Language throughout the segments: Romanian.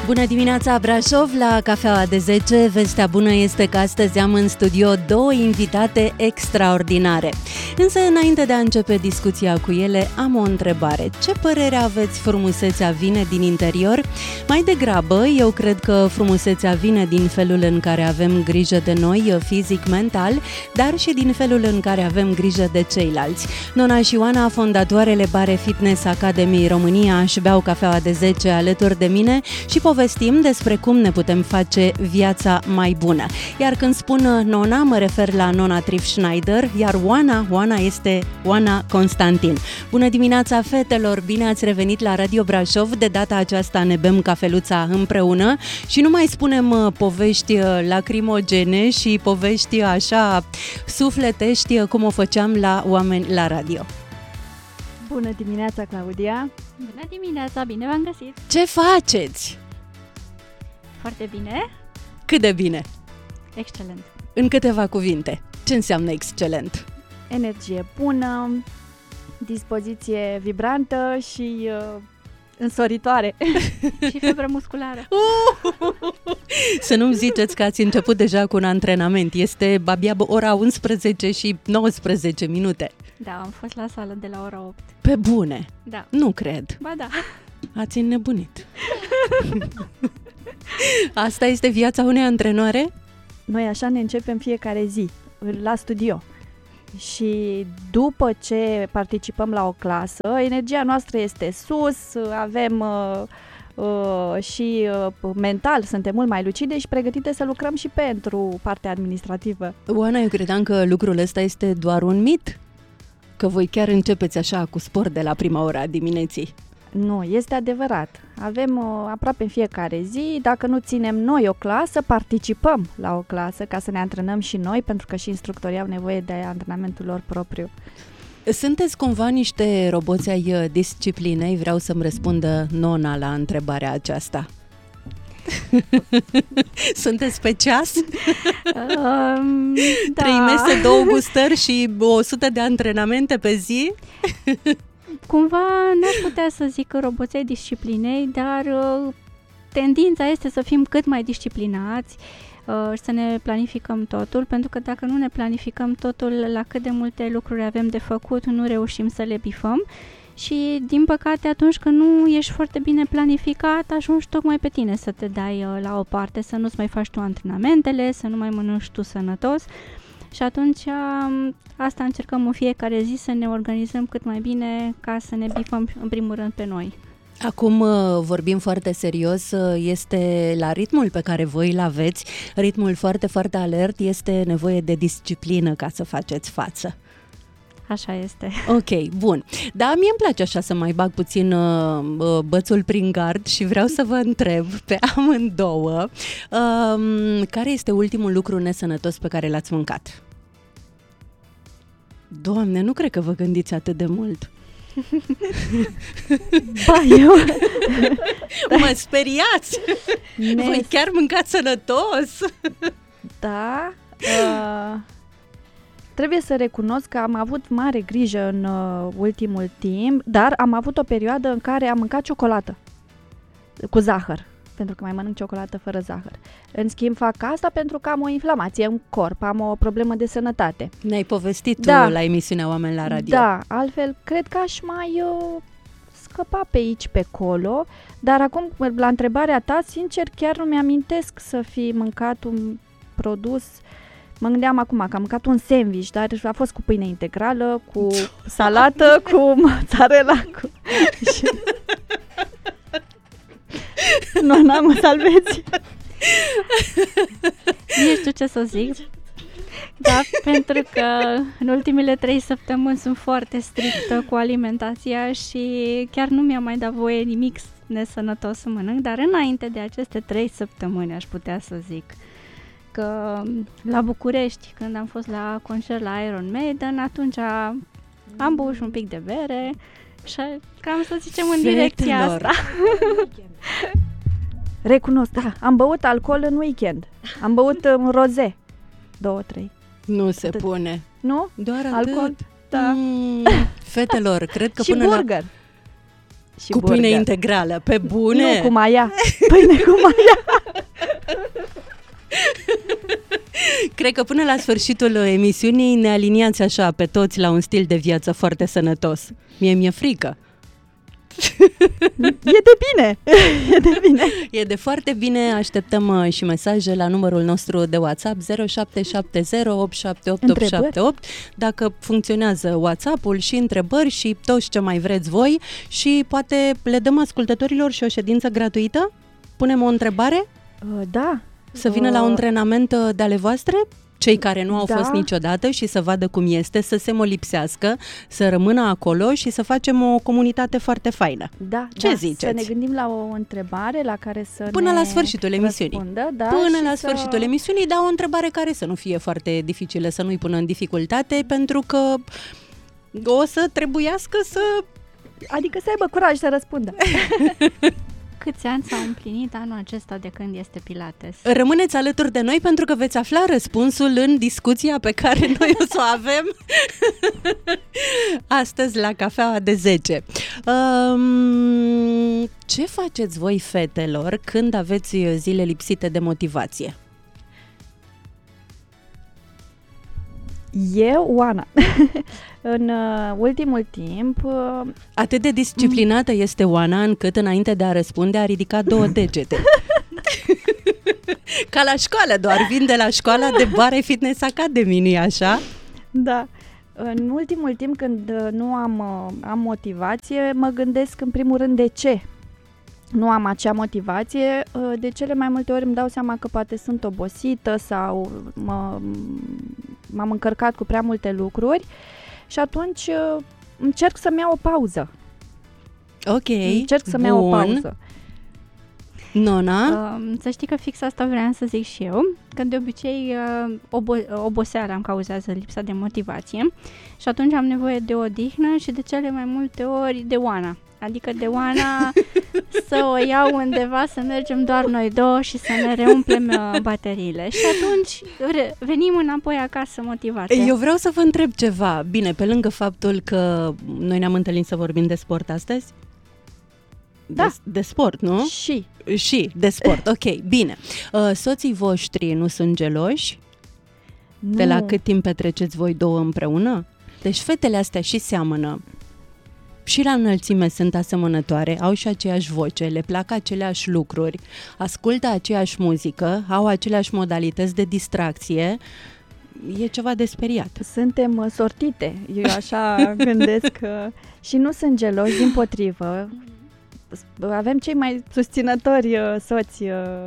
Bună dimineața, Brașov, la Cafeaua de 10. Vestea bună este că astăzi am în studio două invitate extraordinare. Însă, înainte de a începe discuția cu ele, am o întrebare. Ce părere aveți, frumusețea vine din interior? Mai degrabă, eu cred că frumusețea vine din felul în care avem grijă de noi, fizic, mental, dar și din felul în care avem grijă de ceilalți. Nona și Oana, fondatoarele Bare Fitness Academy România, își beau cafeaua de 10 alături de mine și povestim despre cum ne putem face viața mai bună. Iar când spun Nona, mă refer la Nona Trif Schneider, iar Oana este Oana Constantin. Bună dimineața, fetelor! Bine ați revenit la Radio Brașov. De data aceasta ne bem cafeluța împreună și nu mai spunem povești lacrimogene și povești așa sufletești cum o făceam la oameni la radio. Bună dimineața, Claudia! Bună dimineața, bine v-am găsit! Ce faceți? Foarte bine. Cât de bine? Excelent. În câteva cuvinte, ce înseamnă excelent? Energie bună, dispoziție vibrantă și însoritoare. Și febră musculară. Să nu-mi ziceți că ați început deja cu un antrenament. Este abia ora 11 și 19 minute. Da, am fost la sală de la ora 8. Pe bune? Da. Nu cred. Ba da. Ați înnebunit. Asta este viața unei antrenoare? Noi așa ne începem fiecare zi, la studio. Și după ce participăm la o clasă, energia noastră este sus, avem și mental, suntem mult mai lucide și pregătite să lucrăm și pentru partea administrativă. Oana, eu credeam că lucrul ăsta este doar un mit? Că voi chiar începeți așa cu sport de la prima ora dimineții. Nu, este adevărat. Avem aproape în fiecare zi, dacă nu ținem noi o clasă, participăm la o clasă ca să ne antrenăm și noi, pentru că și instructorii au nevoie de antrenamentul lor propriu. Sunteți cumva niște roboți ai disciplinei? Vreau să-mi răspundă Nona la întrebarea aceasta. Sunteți pe ceas? Da. 3 mese, 2 gustări și 100 de antrenamente pe zi? Cumva n-aș putea să zic roboței disciplinei, dar tendința este să fim cât mai disciplinați, să ne planificăm totul, pentru că dacă nu ne planificăm totul, la cât de multe lucruri avem de făcut, nu reușim să le bifăm. Și, din păcate, atunci când nu ești foarte bine planificat, ajungi tocmai pe tine să te dai la o parte, să nu-ți mai faci tu antrenamentele, să nu mai mănânci tu sănătos. Și atunci asta încercăm în fiecare zi, să ne organizăm cât mai bine ca să ne bifăm în primul rând pe noi. Acum vorbim foarte serios, este la ritmul pe care voi îl aveți, ritmul foarte, foarte alert, este nevoie de disciplină ca să faceți față. Așa este. Ok, bun. Da, mie îmi place așa să mai bag puțin bățul prin gard și vreau să vă întreb pe amândouă care este ultimul lucru nesănătos pe care l-ați mâncat? Doamne, nu cred că vă gândiți atât de mult. Ba, eu... Mă speriați! Voi chiar mâncați sănătos? Da. Trebuie să recunosc că am avut mare grijă în ultimul timp, dar am avut o perioadă în care am mâncat ciocolată cu zahăr, pentru că mai mănânc ciocolată fără zahăr. În schimb, fac asta pentru că am o inflamație în corp, am o problemă de sănătate. Ne-ai povestit tu la emisiunea Oameni la Radio. Da, altfel cred că aș mai scăpa pe aici, pe acolo, dar acum, la întrebarea ta, sincer, chiar nu mi-amintesc să fi mâncat un produs. Mă gândeam acum că am mâncat un sandwich, dar a fost cu pâine integrală, cu salată, cu mozzarella, cu... Nu mă salvezi. Nu știu ce să zic. Da, pentru că în ultimele 3 săptămâni sunt foarte strictă cu alimentația și chiar nu mi-a mai dat voie nimic nesănătos să mănânc, dar înainte de aceste 3 săptămâni aș putea să zic că la București, când am fost la concert la Iron Maiden, atunci am băut și un pic de bere și cam să zicem în direcția asta. Recunosc, da, am băut alcool în weekend. Am băut roze. 2-3. Nu se pune. Nu? Doar alcool? Atât? Da. Fetelor, cred că și până burger. și cu burger. pâine integrală, pe bune? Nu, cu maia. Pâine cu maia. Cred că până la sfârșitul emisiunii ne aliniați așa pe toți la un stil de viață foarte sănătos. Mie mi-e frică. E de bine. E de bine. E de foarte bine, așteptăm și mesaje la numărul nostru de WhatsApp 0770 878 dacă funcționează WhatsApp-ul, și întrebări și toți ce mai vreți voi, și poate le dăm ascultătorilor și o ședință gratuită? Punem o întrebare? Da. Să vină la un antrenament de ale voastre? Cei care nu au fost niciodată și să vadă cum este, să se molipsească, să rămână acolo și să facem o comunitate foarte faină. Da, Ce ziceți? Să ne gândim la o întrebare la care să până la sfârșitul emisiunii. Până la sfârșitul emisiunii, dar o întrebare care să nu fie foarte dificilă, să nu-i pună în dificultate, pentru că o să trebuiască să... Adică să aibă curaj să răspundă. Câți ani s-au împlinit anul acesta de când este Pilates? Rămâneți alături de noi pentru că veți afla răspunsul în discuția pe care noi o să o avem astăzi la Cafeaua de 10. Ce faceți voi, fetelor, când aveți zile lipsite de motivație? Eu, Oana, în ultimul timp... Atât de disciplinată este Oana, încât înainte de a răspunde a ridicat 2 degete. Ca la școală, doar vin de la școala de Bare Fitness Academy, nu-i așa? Da. În ultimul timp, când nu am motivație, mă gândesc în primul rând de ce nu am acea motivație. De cele mai multe ori îmi dau seama că poate sunt obosită sau m-am încărcat cu prea multe lucruri și atunci încerc să-mi iau o pauză. Ok, încerc să-mi iau o pauză. Nona? Să știi că fix asta vreau să zic și eu, că de obicei oboseala îmi cauzează lipsa de motivație și atunci am nevoie de odihnă și de cele mai multe ori de Oana. Adică de Oana să o iau undeva, să mergem doar noi două și să ne reumplem bateriile. Și atunci venim înapoi acasă motivate. Eu vreau să vă întreb ceva. Bine, pe lângă faptul că noi ne-am întâlnit să vorbim de sport astăzi? Da. De sport, nu? Și de sport, ok, bine. Soții voștri nu sunt geloși? Nu. De la cât timp petreceți voi două împreună? Deci fetele astea și seamănă, și la înălțime sunt asemănătoare, au și aceeași voce, le plac aceleași lucruri, ascultă aceeași muzică, au aceleași modalități de distracție. E ceva de speriat. Suntem sortite, eu așa gândesc, și nu sunt geloși, dimpotrivă. Avem cei mai susținători soți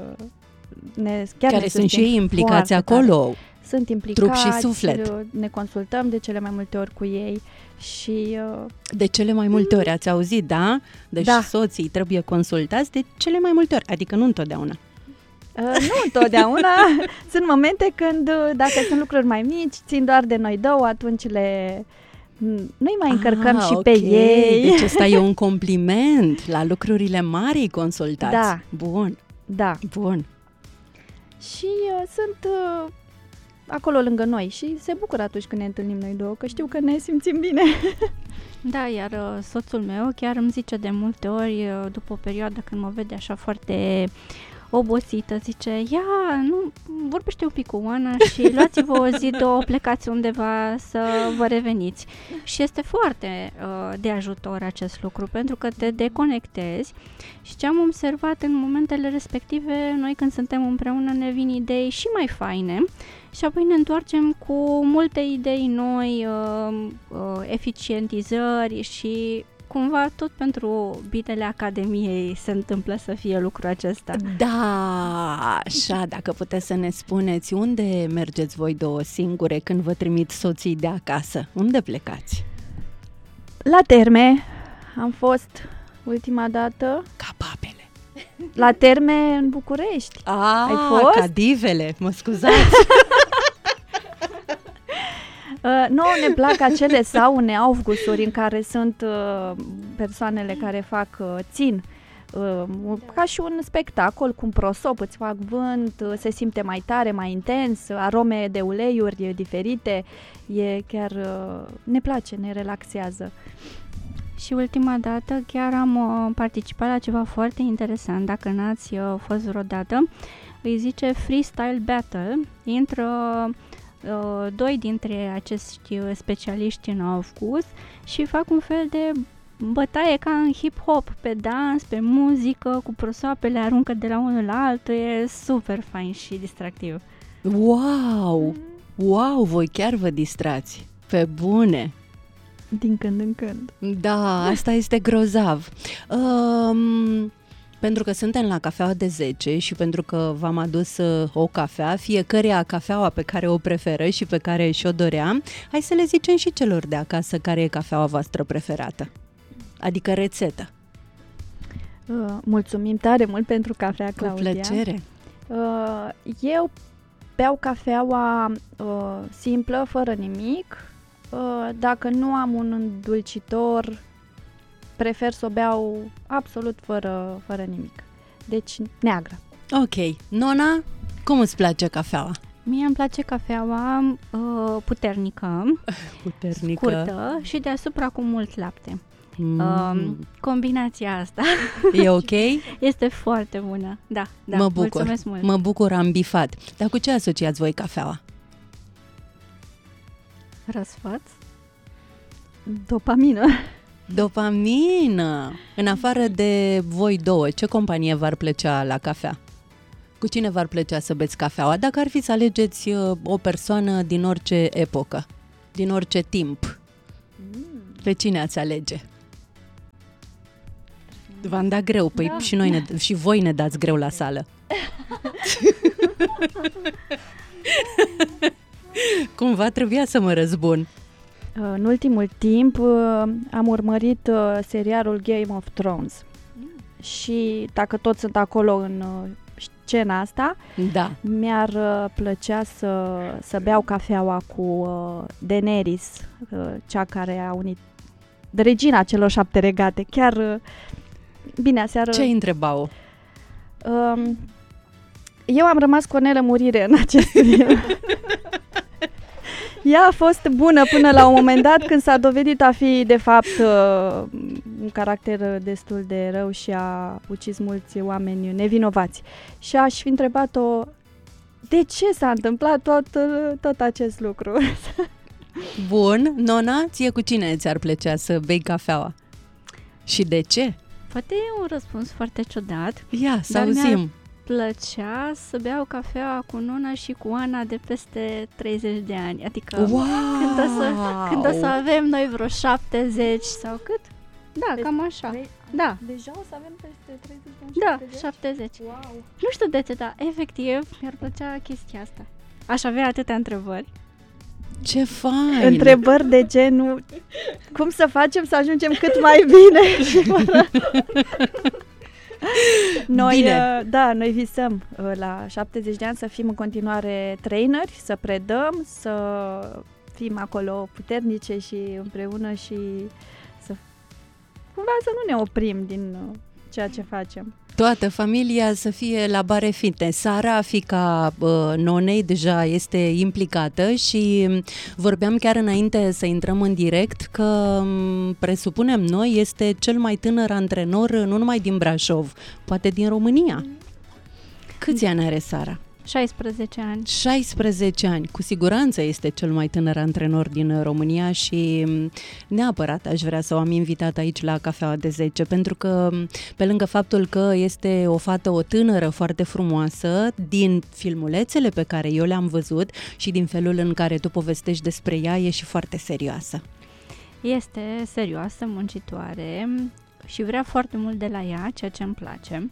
care sunt și ei implicați acolo. Tare. Sunt implicați, trup și suflet. Ne consultăm de cele mai multe ori cu ei și... De cele mai multe ori, ați auzit, da? Deci da. Soții trebuie consultați de cele mai multe ori, adică nu întotdeauna. Nu întotdeauna. Sunt momente când, dacă sunt lucruri mai mici, țin doar de noi două, atunci noi mai încărcăm și okay. pe ei. Deci ăsta e un compliment. La lucrurile mari consultați. Da. Bun. Da. Bun. Și sunt acolo lângă noi și se bucură atunci când ne întâlnim noi două, că știu că ne simțim bine. Da, iar soțul meu chiar îmi zice de multe ori, după o perioadă când mă vede așa foarte obosită, zice, ia, nu, vorbește un pic cu Oana și luați-vă o zi, două, plecați undeva să vă reveniți. Și este foarte de ajutor acest lucru, pentru că te deconectezi și ce am observat în momentele respective, noi când suntem împreună ne vin idei și mai faine și apoi ne întoarcem cu multe idei noi, eficientizări și cumva tot pentru binele Academiei se întâmplă să fie lucrul acesta. Da, așa, dacă puteți să ne spuneți unde mergeți voi două singure când vă trimit soții de acasă? Unde plecați? La Terme am fost ultima dată. Capapele. La Terme în București. Ai fost? Ca divele, mă scuzați. Nouă ne plac acele saune aufgusuri în care sunt persoanele care țin ca și un spectacol cu un prosop, îți fac vânt, se simte mai tare, mai intens, arome de uleiuri diferite, e chiar, ne place, ne relaxează. și ultima dată chiar am participat la ceva foarte interesant, dacă n-ați fost vreodată. Îi zice Freestyle Battle. Intră doi dintre acești specialiști în aufgus și fac un fel de bătaie ca în hip-hop, pe dans, pe muzică, cu prosoapele, aruncă de la unul la altul, e super fain și distractiv. Wow! Wow, voi chiar vă distrați! Pe bune! Din când în când. Da, asta este grozav. Pentru că suntem la Cafeaua de 10 și pentru că v-am adus o cafea, fiecăreia cafeaua pe care o preferă și pe care și-o dorea, hai să le zicem și celor de acasă care e cafeaua voastră preferată. Adică rețetă. Mulțumim tare mult pentru cafea, Claudia. Cu plăcere. Eu beau cafeaua simplă, fără nimic. Dacă nu am un îndulcitor, prefer să o beau absolut fără nimic. Deci neagră. Ok. Nona, cum îți place cafeaua? Mie îmi place cafeaua puternică, scurtă și deasupra cu mult lapte. Combinația asta e ok? Este foarte bună. Da, mă bucur. Mulțumesc mult. Mă bucur, am bifat. Dar cu ce asociați voi cafeaua? Răsfăț. Dopamină. Dopamină! În afară de voi două, ce companie v-ar plăcea la cafea? Cu cine v-ar plăcea să beți cafeaua? Dacă ar fi să alegeți o persoană din orice epocă, din orice timp, pe cine ați alege? V-am dat greu, păi da. Și voi ne dați greu la sală. Cumva trebuia să mă răzbun. În ultimul timp am urmărit serialul Game of Thrones și dacă toți sunt acolo în scena asta, da. Mi-ar plăcea să beau cafeaua cu Daenerys, cea care a unit regina celor 7 regate. Chiar bine, aseară... Ce-i întrebau? Eu am rămas cu o nelămurire în acest film. Ea a fost bună până la un moment dat când s-a dovedit a fi de fapt un caracter destul de rău și a ucis mulți oameni nevinovați. Și aș fi întrebat-o de ce s-a întâmplat tot acest lucru. Bun, Nona, ție cu cine ți-ar plăcea să bei cafeaua? Și de ce? Poate e un răspuns foarte ciudat. Ia, să auzim. Plăcea să beau cafea cu Nona și cu Ana de peste 30 de ani. Adică wow! când o să avem noi vreo 70 sau cât? Da, cam așa. Da. Deja o să avem peste 30 de ani? Da, 70. Wow. Nu știu de ce, dar efectiv mi-ar plăcea chestia asta. Aș avea atâtea întrebări. Ce fain! Întrebări de genul cum să facem să ajungem cât mai bine? Noi visăm la 70 de ani să fim în continuare traineri, să predăm, să fim acolo puternice și împreună și să cumva să nu ne oprim din ceea ce facem. Toată familia să fie la bare fitness. Sara, fiica Nonei, deja este implicată și vorbeam chiar înainte să intrăm în direct că presupunem noi este cel mai tânăr antrenor nu numai din Brașov, poate din România. Câți ani are Sara? 16 ani. 16 ani. Cu siguranță este cel mai tânăr antrenor din România și neapărat aș vrea să o am invitat aici la Cafeaua de 10, pentru că pe lângă faptul că este o fată, o tânără foarte frumoasă, din filmulețele pe care eu le-am văzut și din felul în care tu povestești despre ea, e și foarte serioasă. Este serioasă, muncitoare și vrea foarte mult de la ea, ceea ce îmi place.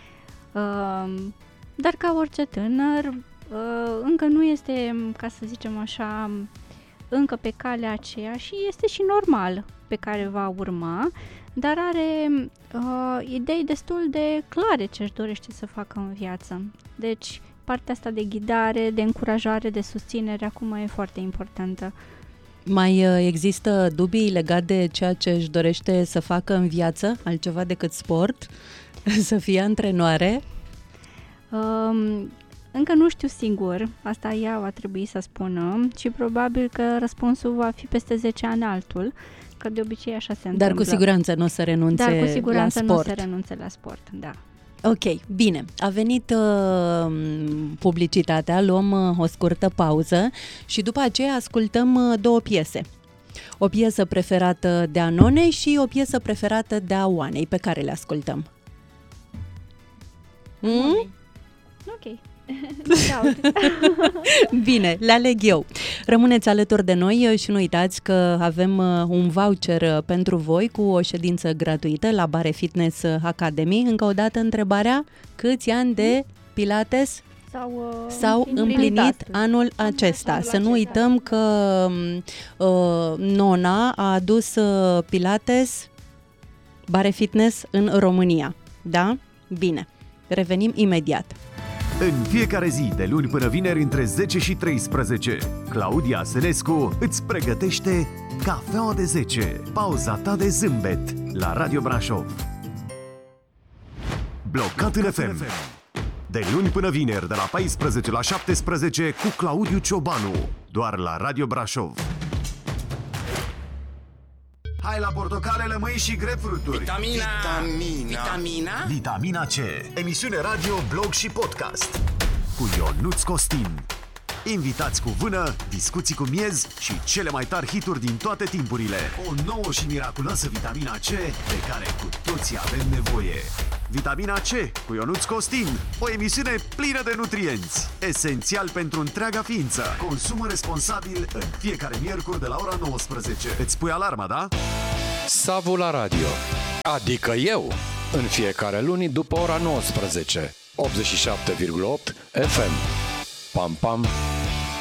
Dar ca orice tânăr, încă nu este, ca să zicem așa, încă pe calea aceea și este și normal pe care va urma, dar are idei destul de clare ce își dorește să facă în viață. Deci partea asta de ghidare, de încurajare, de susținere acum e foarte importantă. Mai există dubii legate de ceea ce își dorește să facă în viață, altceva decât sport, să fie antrenoare? Încă nu știu sigur, asta ea va trebui să spună și probabil că răspunsul va fi peste 10 ani altul, că de obicei așa se întâmplă. Dar cu siguranță nu o să renunțe la sport. Dar cu siguranță nu o să renunțe la sport, da. Ok, bine. A venit publicitatea, luăm o scurtă pauză și după aceea ascultăm 2 piese. O piesă preferată de Anonei și o piesă preferată de a Oanei. Pe care le ascultăm? Ok. Bine, le aleg eu. Rămâneți alături de noi și nu uitați că avem un voucher pentru voi cu o ședință gratuită la Bare Fitness Academy. Încă o dată întrebarea, câți ani de Pilates s-au împlinit anul acesta? Să nu uităm că Nona a adus Pilates, Bare Fitness în România. Da? Bine, revenim imediat. În fiecare zi, de luni până vineri, între 10 și 13, Claudia Sănescu îți pregătește Cafeaua de 10, pauza ta de zâmbet, la Radio Brașov. Blocat în FM. De luni până vineri, de la 14 la 17, cu Claudiu Ciobanu, doar la Radio Brașov. Hai la portocale, lămâi și grapefruituri. Vitamina C. Emisiune radio, blog și podcast cu Ionuț Costin. Invitați cu vână, discuții cu miez și cele mai tari hituri din toate timpurile. O nouă și miraculoasă vitamina C de care cu toții avem nevoie. Vitamina C cu Ionuț Costin. O emisiune plină de nutrienți, esențial pentru întreaga ființă. Consumă responsabil în fiecare miercuri de la ora 19. Îți pui alarma, da? Savu la radio. Adică eu. În fiecare luni după ora 19. 87,8 FM. Pam, pam.